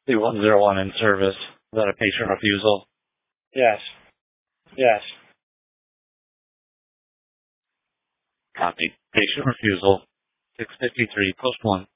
C101 in service. Is that a patient refusal? Yes. Yes. Copy. Patient refusal. 653, post 1.